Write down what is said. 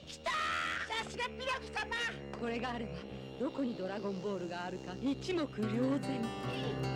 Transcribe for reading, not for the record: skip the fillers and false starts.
きた。さすがピロキ様。 これがあればどこにドラゴンボールがあるか一目瞭然。